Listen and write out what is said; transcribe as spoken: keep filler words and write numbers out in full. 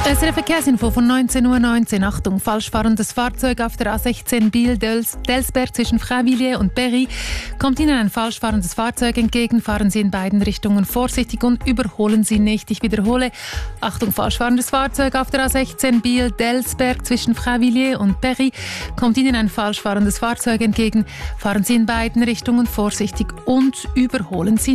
Es ist eine Verkehrsinfo von neunzehn Uhr neunzehn. Achtung, falsch fahrendes Fahrzeug auf der A sechzehn Biel-Delsberg zwischen Freiwilliers und Berry. Kommt Ihnen ein falsch fahrendes Fahrzeug entgegen, fahren Sie in beiden Richtungen vorsichtig und überholen Sie nicht. Ich wiederhole, Achtung, falsch fahrendes Fahrzeug auf der A sechzehn Biel-Delsberg zwischen Freiwilliers und Berry. Kommt Ihnen ein falsch fahrendes Fahrzeug entgegen, fahren Sie in beiden Richtungen vorsichtig und überholen Sie